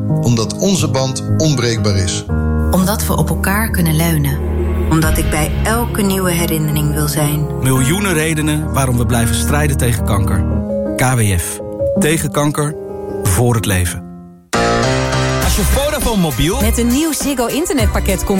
Omdat onze band onbreekbaar is. Omdat we op elkaar kunnen leunen. Omdat ik bij elke nieuwe herinnering wil zijn. Miljoenen redenen waarom we blijven strijden tegen kanker. KWF. Tegen kanker. Voor het leven. Als je Vodafone mobiel met een nieuw Ziggo internetpakket komt